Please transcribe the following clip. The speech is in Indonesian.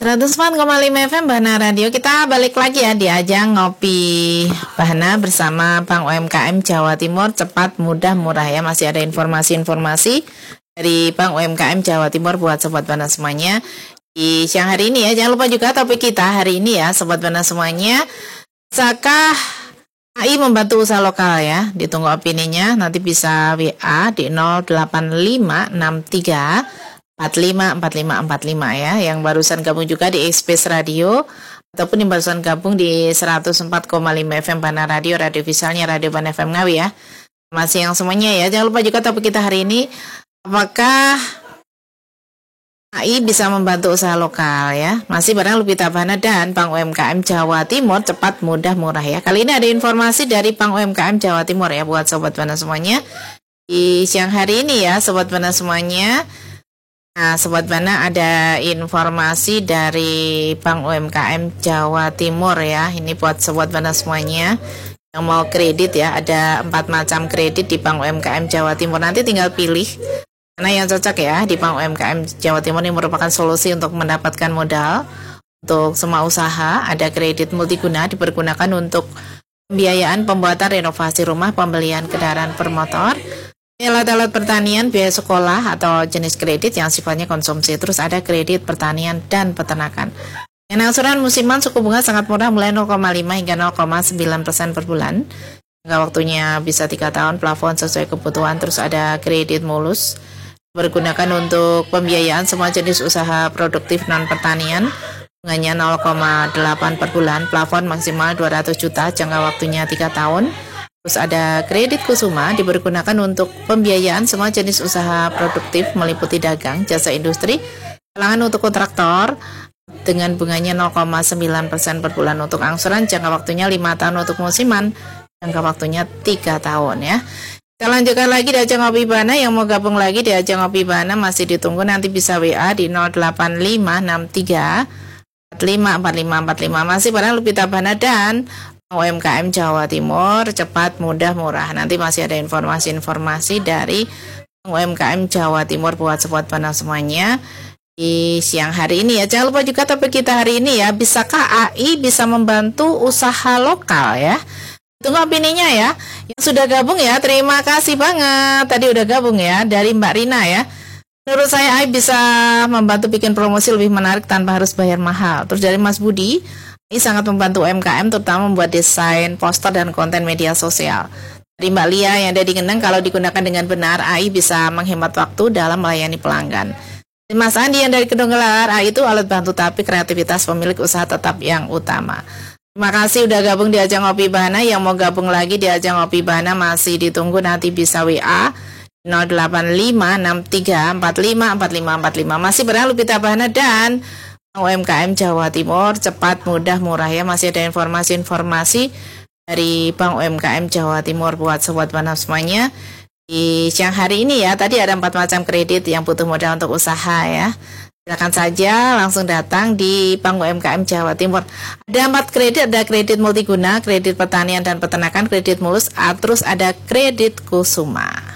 104,5 FM Bahana Radio. Kita balik lagi ya di ajang ngopi Bahana bersama Bank UMKM Jawa Timur. Cepat, mudah, murah ya. Masih ada informasi-informasi dari Bank UMKM Jawa Timur buat Sobat Bahana semuanya di siang hari ini ya. Jangan lupa juga topik kita hari ini ya Sobat Bahana semuanya. Bisakah AI membantu usaha lokal ya? Ditunggu opininya. Nanti bisa WA di 08563 454545 ya. Yang barusan gabung juga di Space Radio ataupun yang barusan gabung di 104,5 FM Bahana Radio, radio visualnya Radio Bahana FM Ngawi ya. Masih yang semuanya ya. Jangan lupa juga topik kita hari ini, apakah AI bisa membantu usaha lokal ya? Masih bareng Lupita Bahana dan Bank UMKM Jawa Timur, cepat, mudah, murah ya. Kali ini ada informasi dari Bank UMKM Jawa Timur ya buat Sobat Bahana semuanya di siang hari ini ya Sobat Bahana semuanya. Nah, Sobat Bahana, ada informasi dari Bank UMKM Jawa Timur ya. Ini buat Sobat Bahana semuanya yang mau kredit ya. Ada 4 macam kredit di Bank UMKM Jawa Timur. Nanti tinggal pilih mana yang cocok ya. Di Bank UMKM Jawa Timur ini merupakan solusi untuk mendapatkan modal untuk semua usaha. Ada kredit multiguna dipergunakan untuk pembiayaan pembuatan renovasi rumah, pembelian kendaraan bermotor, alat-alat pertanian, biaya sekolah atau jenis kredit yang sifatnya konsumsi. Terus ada kredit pertanian dan peternakan. Yang angsuran musiman suku bunga sangat murah mulai 0,5 hingga 0,9% per bulan. Jangka waktunya bisa 3 tahun, plafon sesuai kebutuhan. Terus ada kredit mulus bergunakan untuk pembiayaan semua jenis usaha produktif non pertanian. Bunganya 0,8 per bulan, plafon maksimal 200 juta, jangka waktunya 3 tahun. Terus ada kredit kusuma dipergunakan untuk pembiayaan semua jenis usaha produktif meliputi dagang, jasa industri, kalangan untuk kontraktor dengan bunganya 0,9% per bulan. Untuk angsuran jangka waktunya 5 tahun, untuk musiman jangka waktunya 3 tahun ya. Kita lanjutkan lagi di ajang ngopi Bahana. Yang mau gabung lagi di ajang ngopi Bahana masih ditunggu, nanti bisa WA di 08563 454545. Masih bareng Lupita Bahana dan UMKM Jawa Timur, cepat, mudah, murah. Nanti masih ada informasi-informasi dari UMKM Jawa Timur buat Sobat Bahana semuanya di siang hari ini ya. Jangan lupa juga topik kita hari ini ya, bisakah AI bisa membantu usaha lokal ya? Tunggu opininya ya. Yang sudah gabung ya, terima kasih banget. Tadi udah gabung ya, dari Mbak Rina ya. Menurut saya AI bisa membantu bikin promosi lebih menarik tanpa harus bayar mahal. Terus dari Mas Budi, ini sangat membantu UMKM terutama membuat desain, poster, dan konten media sosial. Dari Mbak Lia yang ada di Kendeng, kalau digunakan dengan benar, AI bisa menghemat waktu dalam melayani pelanggan. Dari Mas Andi yang dari Kedung Gelar, AI itu alat bantu tapi kreativitas pemilik usaha tetap yang utama. Terima kasih udah gabung di ajang ngopi Bahana. Yang mau gabung lagi di ajang ngopi Bahana masih ditunggu, nanti bisa WA 08563454545. Masih bareng Lupita Bahana dan UMKM Jawa Timur, cepat, mudah, murah ya. Masih ada informasi-informasi dari Bank UMKM Jawa Timur buat Sobat Bahana semuanya di siang hari ini ya. Tadi ada 4 macam kredit yang butuh modal untuk usaha ya. Silakan saja langsung datang di Bank UMKM Jawa Timur. Ada 4 kredit, ada kredit multiguna, kredit pertanian dan peternakan, kredit mulus, terus ada kredit kusuma.